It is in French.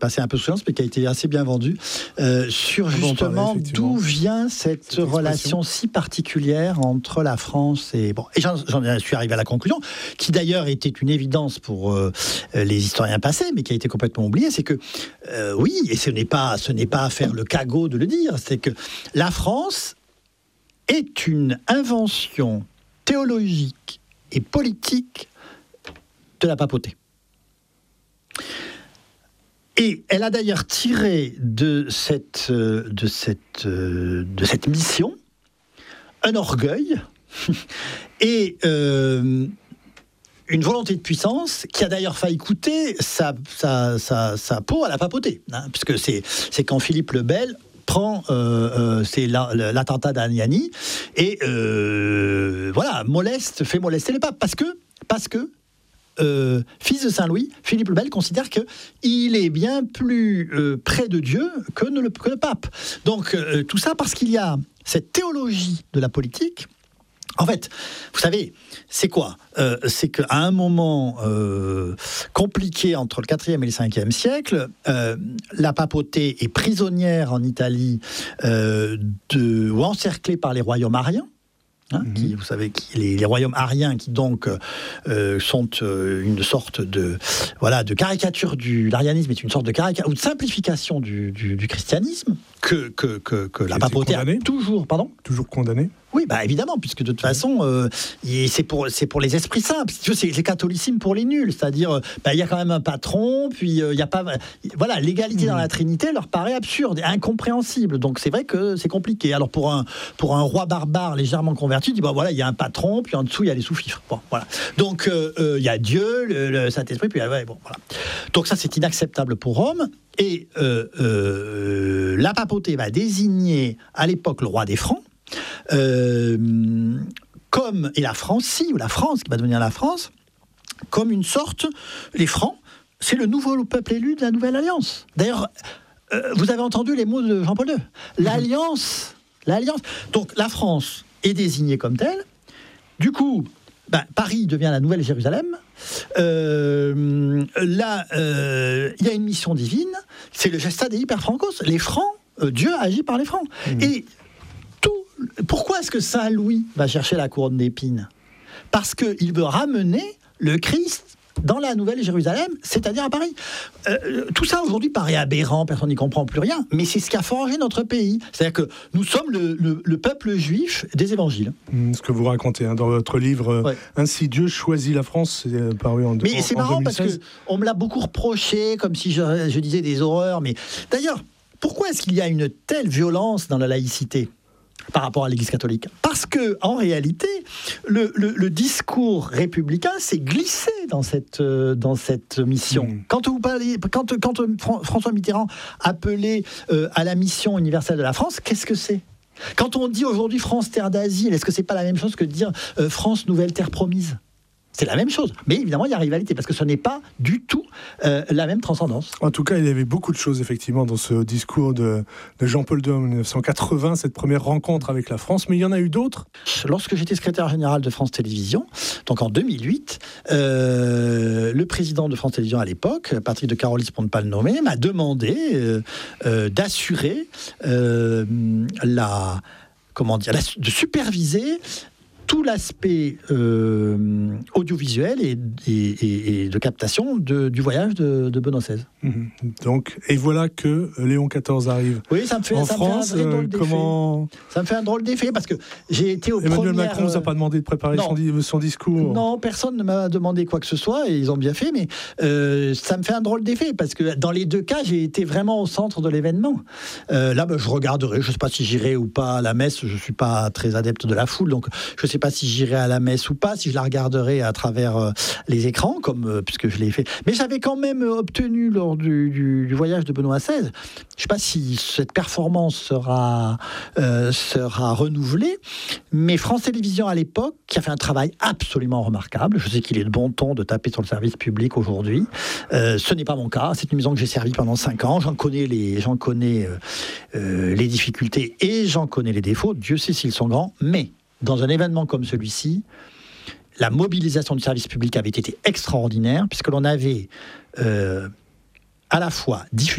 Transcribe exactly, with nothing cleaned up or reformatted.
passé un peu sous silence, mais qui a été assez bien vendu, euh, sur justement parler, d'où vient cette, cette relation si particulière entre la France et... Bon, et j'en, j'en suis arrivé à la conclusion, qui d'ailleurs était une évidence pour euh, les historiens passés, mais qui a été complètement oubliée, c'est que, euh, oui, et ce n'est pas, ce n'est pas à faire le cagot de le dire, c'est que la France est une invention théologique et politique de la papauté. Et elle a d'ailleurs tiré de cette, de cette, de cette mission un orgueil et euh, une volonté de puissance qui a d'ailleurs failli coûter sa, sa, sa, sa peau à la papauté, hein, puisque c'est, c'est quand Philippe le Bel prend euh, euh, c'est la, l'attentat d'Aniani et euh, voilà, moleste, fait molester les papes, parce que, parce que Euh, fils de Saint-Louis, Philippe le Bel considère qu'il est bien plus euh, près de Dieu que, ne le, que le pape. Donc euh, tout ça parce qu'il y a cette théologie de la politique. En fait, vous savez, c'est quoi euh, C'est qu'à un moment euh, compliqué entre le quatrième et le cinquième siècle, euh, la papauté est prisonnière en Italie euh, de, ou encerclée par les royaumes ariens. Hein, mmh. qui, vous savez, qui, les, les royaumes ariens qui donc euh, sont euh, une sorte de voilà de caricature du l'arianisme est une sorte de caricature ou de simplification du, du, du christianisme que que que, que la papauté a toujours pardon toujours condamné. Oui, bah évidemment, puisque de toute façon, euh, c'est pour c'est pour les esprits simples. C'est le catholicisme pour les nuls, c'est-à-dire, bah, il y a quand même un patron, puis il euh, y a pas, voilà, l'égalité mmh. dans la Trinité leur paraît absurde, et incompréhensible. Donc c'est vrai que c'est compliqué. Alors pour un pour un roi barbare légèrement converti, il dit bah voilà, il y a un patron, puis en dessous il y a les sous-fifres. Bon, voilà. Donc il euh, euh, y a Dieu, le, le Saint-Esprit, puis ouais, bon, voilà. Donc ça c'est inacceptable pour Rome. Et euh, euh, la papauté va désigner à l'époque le roi des Francs. Euh, comme, et la Francie, ou la France, qui va devenir la France, comme une sorte, les Francs, c'est le nouveau peuple élu de la Nouvelle Alliance. D'ailleurs, euh, vous avez entendu les mots de Jean-Paul deux. L'Alliance, l'Alliance. Donc la France est désignée comme telle. Du coup, ben, Paris devient la Nouvelle Jérusalem. Euh, là, euh, il y a une mission divine. C'est le Gesta Dei per Francos. Les Francs, euh, Dieu agit par les Francs. Mmh. Et pourquoi est-ce que Saint Louis va chercher la couronne d'épines ? Parce qu'il veut ramener le Christ dans la Nouvelle Jérusalem, c'est-à-dire à Paris. Euh, tout ça aujourd'hui paraît aberrant, personne n'y comprend plus rien, mais c'est ce qui a forgé notre pays. C'est-à-dire que nous sommes le, le, le peuple juif des évangiles. Mmh, ce que vous racontez hein, dans votre livre, ouais. Ainsi Dieu choisit la France, c'est paru en deux mille seize. Mais c'est marrant parce qu'on me l'a beaucoup reproché, comme si je, je disais des horreurs. Mais d'ailleurs, pourquoi est-ce qu'il y a une telle violence dans la laïcité par rapport à l'Église catholique? Parce que, en réalité, le, le, le discours républicain s'est glissé dans cette, euh, dans cette mission. Mmh. Quand, vous parlez, quand, quand Fran- François Mitterrand appelait euh, à la mission universelle de la France, qu'est-ce que c'est ? Quand on dit aujourd'hui France terre d'asile, est-ce que c'est pas la même chose que de dire euh, France nouvelle terre promise ? C'est la même chose, mais évidemment il y a rivalité parce que ce n'est pas du tout euh, la même transcendance. En tout cas, il y avait beaucoup de choses effectivement dans ce discours de, de Jean-Paul deux en dix-neuf cent quatre-vingts, cette première rencontre avec la France, mais il y en a eu d'autres. Lorsque j'étais secrétaire général de France Télévisions, donc en deux mille huit, euh, le président de France Télévisions à l'époque, Patrick de Carolis pour ne pas le nommer, m'a demandé euh, euh, d'assurer euh, la, comment dire, la, de superviser tout l'aspect euh, audiovisuel et, et, et, et de captation de, du voyage de, de Benoît seize. Mmh. Donc, et voilà que Léon quatorze arrive. Oui, ça me fait, en ça France. Me fait un drôle euh, comment Ça me fait un drôle d'effet parce que j'ai été au Emmanuel premières... Macron ne vous a pas demandé de préparer son, son discours. Non, personne ne m'a demandé quoi que ce soit et ils ont bien fait, mais euh, ça me fait un drôle d'effet parce que dans les deux cas, j'ai été vraiment au centre de l'événement. Euh, là, ben, je regarderai, je ne sais pas si j'irai ou pas à la messe, je ne suis pas très adepte de la foule, donc je ne sais pas si j'irai à la messe ou pas, si je la regarderai à travers euh, les écrans, comme euh, puisque je l'ai fait. Mais j'avais quand même obtenu lors du, du, du voyage de Benoît seize, je ne sais pas si cette performance sera, euh, sera renouvelée, mais France Télévisions à l'époque, qui a fait un travail absolument remarquable, je sais qu'il est de bon ton de taper sur le service public aujourd'hui, euh, ce n'est pas mon cas, c'est une maison que j'ai servie pendant cinq ans, j'en connais les, j'en connais, euh, euh, les difficultés et j'en connais les défauts, Dieu sait s'ils sont grands, mais dans un événement comme celui-ci, la mobilisation du service public avait été extraordinaire, puisque l'on avait euh, à la fois diffusé